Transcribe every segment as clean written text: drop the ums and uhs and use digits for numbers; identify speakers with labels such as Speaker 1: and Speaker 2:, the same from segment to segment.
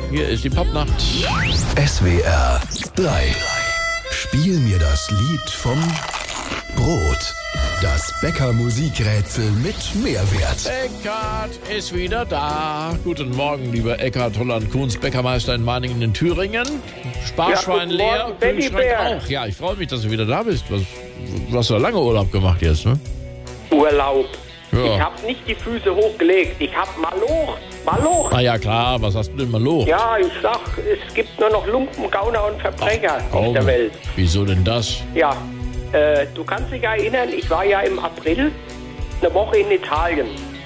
Speaker 1: Hier ist die Popnacht.
Speaker 2: SWR 3. Spiel mir das Lied vom Brot. Das Bäcker-Musikrätsel mit Mehrwert.
Speaker 1: Eckart ist wieder da. Guten Morgen, lieber Eckart Holland-Kuhns, Bäckermeister in Meiningen in Thüringen. Sparschwein leer, Kühlschrank auch. Ja, ich freue mich, dass du wieder da bist. Du hast ja lange Urlaub gemacht jetzt, ne?
Speaker 3: Urlaub.
Speaker 1: Ja.
Speaker 3: Ich habe nicht die Füße hochgelegt. Ich habe Maloch.
Speaker 1: Ah ja, klar. Was hast du denn mal los?
Speaker 3: Ja, ich sag, es gibt nur noch Lumpen, Gauner und Verbrecher auf der Welt.
Speaker 1: Wieso denn das?
Speaker 3: Ja, du kannst dich erinnern, ich war ja im April eine Woche in Italien.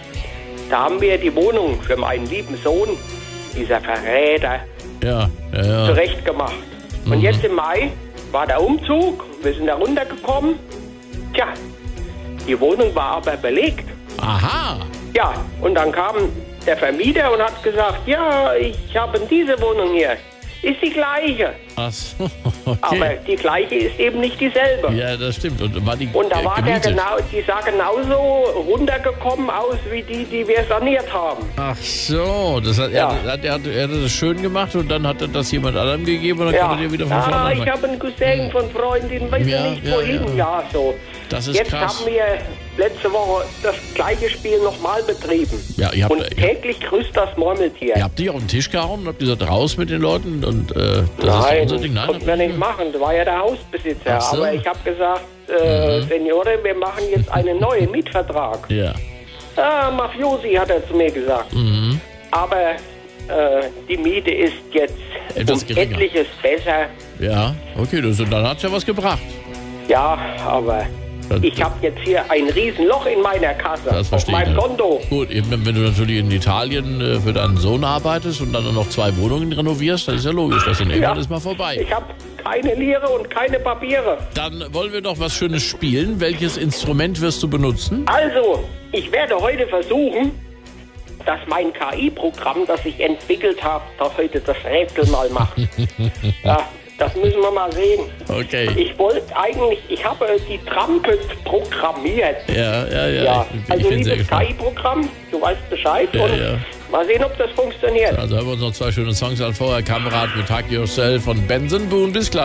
Speaker 3: Da haben wir die Wohnung für meinen lieben Sohn, dieser Verräter,
Speaker 1: Ja.
Speaker 3: zurechtgemacht. Und jetzt im Mai war der Umzug, wir sind da runtergekommen. Tja, die Wohnung war aber belegt.
Speaker 1: Aha.
Speaker 3: Ja, und dann kam der Vermieter und hat gesagt, ja, ich habe diese Wohnung hier. Ist die gleiche.
Speaker 1: Ach so, okay.
Speaker 3: Aber die gleiche ist eben nicht dieselbe.
Speaker 1: Ja, das stimmt. Und da
Speaker 3: war der die sah genauso runtergekommen aus wie die wir saniert haben.
Speaker 1: Ach so, er hat das schön gemacht und dann hat er das jemand anderem gegeben und dann konnte er wieder von vorne anfangen.
Speaker 3: Ich habe einen Cousin von Freundin, weiß nicht wohin. Ja, so.
Speaker 1: Das ist
Speaker 3: jetzt
Speaker 1: krass.
Speaker 3: haben wir letzte Woche das gleiche Spiel nochmal betrieben.
Speaker 1: Ja,
Speaker 3: und täglich grüßt das Murmeltier.
Speaker 1: Ihr habt dich auf den Tisch gehauen und habt gesagt, raus mit den Leuten und das
Speaker 3: Nein,
Speaker 1: ist doch unser Ding. Nein,
Speaker 3: konnten wir nicht machen. Das war ja der Hausbesitzer.
Speaker 1: Ach so.
Speaker 3: Aber ich habe gesagt, Seniore, wir machen jetzt einen neuen Mietvertrag.
Speaker 1: Ja.
Speaker 3: Mafiosi, hat er zu mir gesagt. Aber die Miete ist jetzt
Speaker 1: Etwas geringer.
Speaker 3: etliches besser.
Speaker 1: Ja, okay, dann hat es ja was gebracht.
Speaker 3: Ja, aber ich habe jetzt hier ein Riesenloch in meiner Kasse,
Speaker 1: Das
Speaker 3: auf
Speaker 1: verstehe
Speaker 3: meinem
Speaker 1: ich.
Speaker 3: Konto.
Speaker 1: Gut, eben, wenn du natürlich in Italien für deinen Sohn arbeitest und dann noch 2 Wohnungen renovierst, dann ist ja logisch, dass dann irgendwann ist mal vorbei.
Speaker 3: Ich habe keine Lire und keine Papiere.
Speaker 1: Dann wollen wir doch was Schönes spielen. Welches Instrument wirst du benutzen?
Speaker 3: Also, ich werde heute versuchen, dass mein KI-Programm, das ich entwickelt habe, das heute das Rätsel mal macht. Ja, das müssen wir mal sehen.
Speaker 1: Okay.
Speaker 3: Ich habe die Trumpet programmiert.
Speaker 1: Ja.
Speaker 3: Also
Speaker 1: bin sehr
Speaker 3: liebes
Speaker 1: gespannt.
Speaker 3: KI-Programm, du weißt Bescheid.
Speaker 1: Ja,
Speaker 3: und
Speaker 1: ja.
Speaker 3: mal sehen, ob das funktioniert.
Speaker 1: Also hören wir uns noch 2 schöne Songs an. Vorher Kamerad mit Hug Yourself von Benson Boone. Bis gleich.